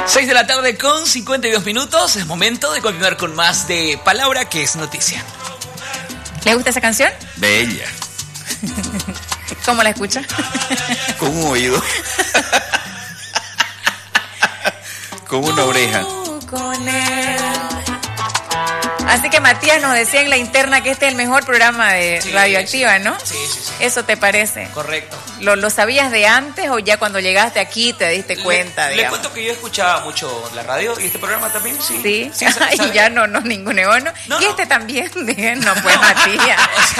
6 de la tarde con 52 minutos. Es momento de continuar con más de Palabra que es Noticia. ¿Le gusta esa canción? Bella. ¿Cómo la escucha? Con un oído. Con una oreja. Con él. Así que Matías nos decía en la interna que este es el mejor programa de Radioactiva, ¿no? Sí. ¿Eso te parece? Correcto. ¿Lo sabías de antes o ya cuando llegaste aquí te diste cuenta? Le cuento que yo escuchaba mucho la radio y este programa también, sí. Sí, y ya no ninguneo, ¿no? No, y este también, no pues Matías.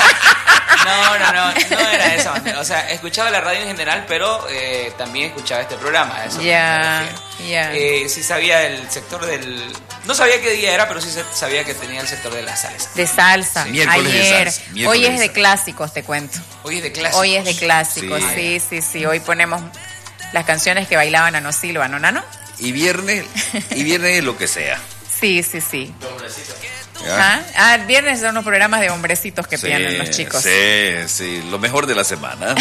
No era de esa manera. O sea, escuchaba la radio en general, pero también escuchaba este programa. A eso Ya. Sí sabía el sector del... No sabía qué día era, pero sí sabía que tenía el sector de la salsa. De salsa. Sí, miércoles ayer. de salsa. Hoy es de clásicos, te cuento. Hoy es de clásicos. Hoy es de clásicos, sí. Hoy ponemos las canciones que bailaban Ano Silva, ¿no, Nano? Y viernes es lo que sea. Sí. ¿Ah? El viernes son los programas de hombrecitos que tienen los chicos. Sí, lo mejor de la semana.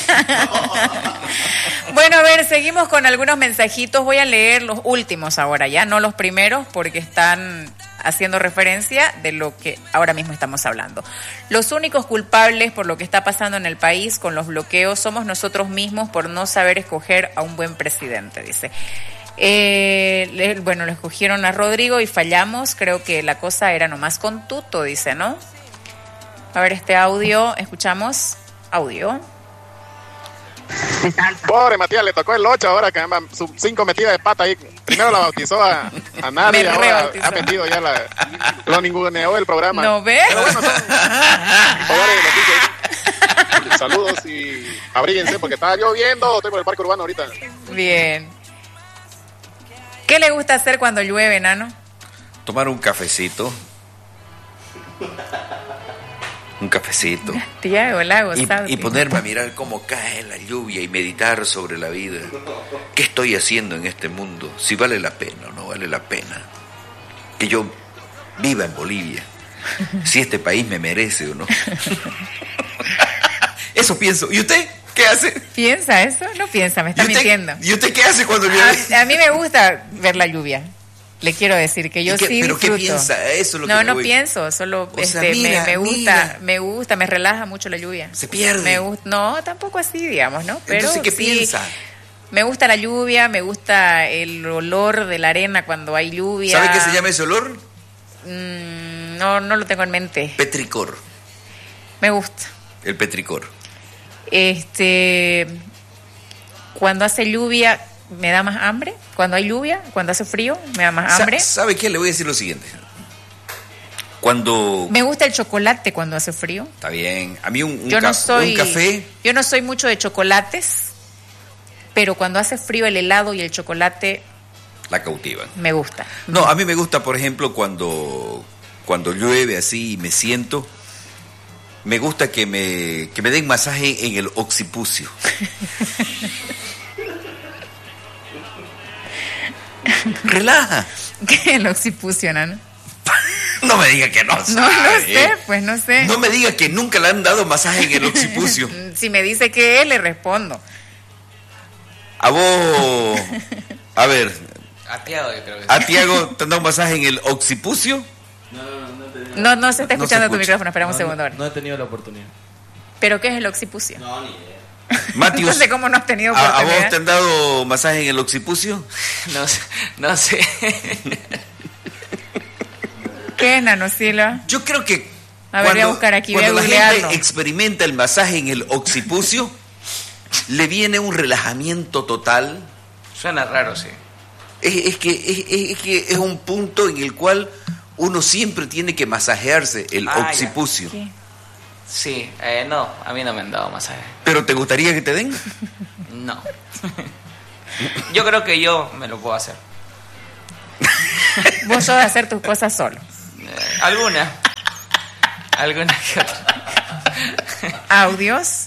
Bueno, a ver, seguimos con algunos mensajitos. Voy a leer los últimos ahora, ya, no los primeros, porque están haciendo referencia de lo que ahora mismo estamos hablando. Los únicos culpables por lo que está pasando en el país con los bloqueos somos nosotros mismos por no saber escoger a un buen presidente, dice. Bueno, lo escogieron a Rodrigo y fallamos. Creo que la cosa era nomás con Tuto, dice, ¿no? A ver este audio. Escuchamos audio. Pobre Matías, le tocó el 8 ahora, que sus 5 metidas de pata ahí. Primero la bautizó a nadie, ahora ha metido ya lo ninguneó el programa. ¿No ves? Pero bueno, son jugadores de noticias. Saludos y abríguense porque está lloviendo. Estoy por el parque urbano ahorita. Bien. ¿Qué le gusta hacer cuando llueve, Nano? Tomar un cafecito. Un cafecito. Tiago, la gozado. Y ponerme a mirar cómo cae la lluvia y meditar sobre la vida. ¿Qué estoy haciendo en este mundo? Si vale la pena o no vale la pena. Que yo viva en Bolivia. Si este país me merece o no. Eso pienso. ¿Y usted qué hace? ¿Piensa eso? No piensa, me está mintiendo. ¿Y usted qué hace cuando llueve? A mí me gusta ver la lluvia. Le quiero decir que yo sí ¿Pero disfruto. qué piensa? Eso es lo que no pienso, solo me gusta mucho la lluvia. Se pierde. No, tampoco así, digamos, ¿no? Pero entonces, ¿qué piensa? Me gusta la lluvia, me gusta el olor de la arena cuando hay lluvia. ¿Sabe qué se llama ese olor? No lo tengo en mente. Petricor. Me gusta. El petricor. Cuando hace lluvia me da más hambre. Cuando hay lluvia, cuando hace frío, me da más hambre. ¿Sabe qué? Le voy a decir lo siguiente. Cuando... Me gusta el chocolate cuando hace frío. Está bien. A mí un café... Yo no soy mucho de chocolates, pero cuando hace frío el helado y el chocolate... La cautivan. Me gusta. No, a mí me gusta, por ejemplo, cuando llueve así y me siento... Me gusta que me den masaje en el occipucio. Relaja. ¿Qué es el occipucio, Nano? No me diga que no sabe. No sé, pues no sé. No me diga que nunca le han dado masaje en el occipucio. Si me dice que es, le respondo. A vos... A ver... A Tiago, yo creo que sí. ¿A Tiago te han dado masaje en el occipucio? No se está escuchando tu micrófono, espera un segundo. No he tenido la oportunidad. ¿Pero qué es el occipucio? No, ni idea. Matius, no sé cómo no has tenido ¿a oportunidad. vos te han dado masaje en el occipucio? No sé. ¿Qué es, Nano Silva? Yo creo que a ver, voy a buscar aquí, voy a cuando la googlearlo. gente experimenta el masaje en el occipucio, le viene un relajamiento total. Suena raro, sí. Es que es un punto en el cual uno siempre tiene que masajearse el occipucio. ¿Qué? Sí, no, a mí no me han dado masaje. ¿Pero te gustaría que te den? No. Yo creo que yo me lo puedo hacer. Vos sos de hacer tus cosas solo. Alguna que otra. ¿Audios?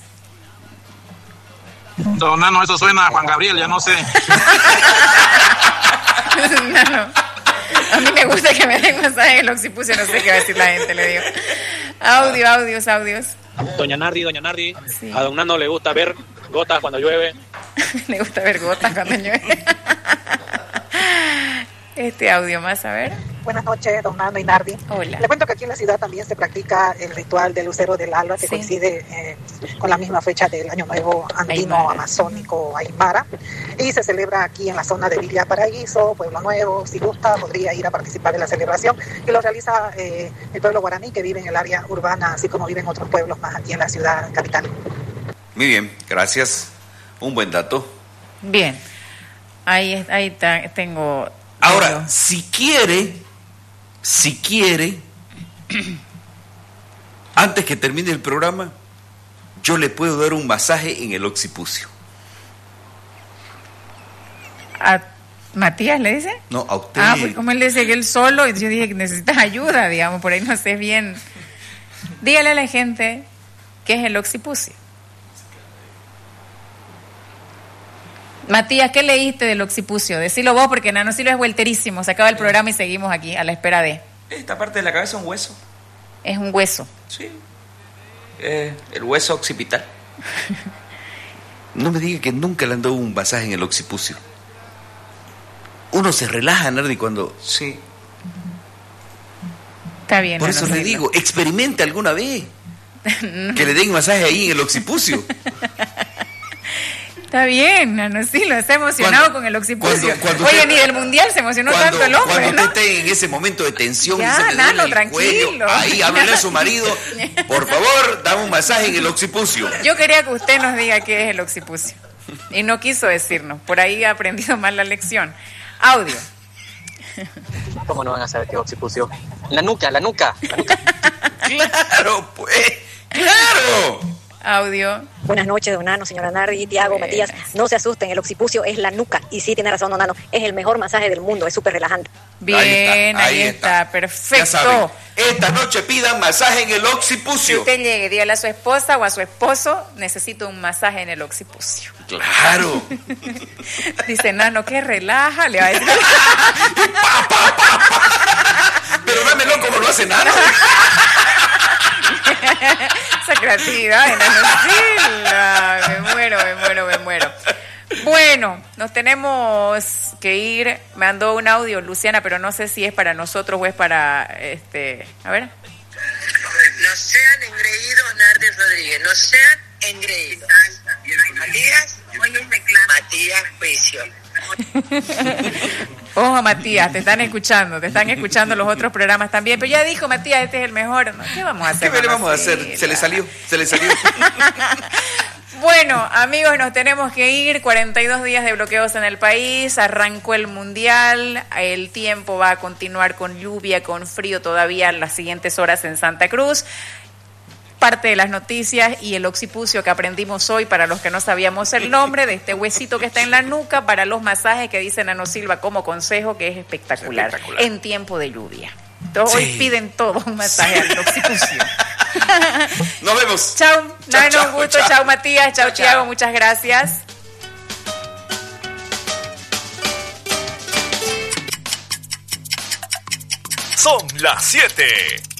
Don Nano, eso suena a Juan Gabriel, ya no sé. Nano, a mí me gusta que me den masaje en el occipucio, no sé qué va a decir la gente, le digo. Audios. Doña Nardi, sí. A don Nano le gusta ver gotas cuando llueve. Le gusta ver gotas cuando llueve. este audio más, a ver. Buenas noches, don Nano y Nardi. Hola. Le cuento que aquí en la ciudad también se practica el ritual del lucero del alba, que coincide con la misma fecha del Año Nuevo Andino Aymara. Amazónico Aymara, y se celebra aquí en la zona de Villa Paraíso, Pueblo Nuevo. Si gusta, podría ir a participar de la celebración, y lo realiza el pueblo guaraní, que vive en el área urbana, así como viven otros pueblos más aquí en la ciudad capital. Muy bien, gracias. Un buen dato. Bien, ahí tengo... Ahora, si quiere, antes que termine el programa, yo le puedo dar un masaje en el occipucio. ¿A Matías le dice? No, a usted. Ah, pues como él dice que él solo, y yo dije que necesitas ayuda, digamos, por ahí no sé bien. Dígale a la gente qué es el occipucio. Matías, ¿qué leíste del occipucio? Decilo vos, porque Nano Silva es vuelterísimo. Se acaba el programa y seguimos aquí a la espera de... Esta parte de la cabeza es un hueso. Es un hueso. Sí. El hueso occipital. No me diga que nunca le han dado un masaje en el occipucio. Uno se relaja, Nardi, cuando... Sí. Está bien. Por eso le digo, experimente alguna vez. Que le den masaje ahí en el occipucio. Está bien, Nano Silva, está emocionado con el occipucio. Oye, ni del mundial se emocionó tanto el hombre, cuando ¿no? usted esté en ese momento de tensión, ya, y se le duele Nano, el tranquilo. cuello, ahí háblele a su marido, por favor, dame un masaje en el occipucio. Yo quería que usted nos diga qué es el occipucio. Y no quiso decirnos. Por ahí ha aprendido mal la lección. Audio. ¿Cómo no van a saber qué es occipucio? La nuca. Claro, pues, claro. Audio. Buenas noches, don Nano, señora Nardi, Tiago, Matías. No se asusten, el occipucio es la nuca. Y sí, tiene razón, don Nano, es el mejor masaje del mundo, es súper relajante. Bien, ahí está, perfecto. Ya saben, esta noche pidan masaje en el occipucio. Si usted llegue, dígale a su esposa o a su esposo, necesito un masaje en el occipucio. Claro. Dice Nano, que relaja, le va a decir. Pero dámelo como lo hace Nano. Esa creatividad de Nano Silva. Me muero. Bueno, nos tenemos que ir. Me mandó un audio Luciana, pero no sé si es para nosotros o es para a ver. No sean engreídos, Nardi Rodríguez, no sean engreídos. Matías Juicio. Ojo, Matías, te están escuchando los otros programas también, pero ya dijo Matías, este es el mejor. ¿Qué vamos a hacer? ¿Qué le vamos a hacer? Se le salió. Bueno, amigos, nos tenemos que ir. 42 días de bloqueos en el país. Arrancó el mundial. El tiempo va a continuar con lluvia, con frío todavía en las siguientes horas en Santa Cruz. Parte de las noticias y el occipucio que aprendimos hoy, para los que no sabíamos el nombre, de este huesito que está en la nuca, para los masajes que dice Nano Silva como consejo, que es espectacular. En tiempo de lluvia. Entonces hoy piden todos un masaje al occipucio. Nos vemos. Chao, Nano, un gusto. Chao, Matías. Chao, Tiago. Muchas gracias. Son las 7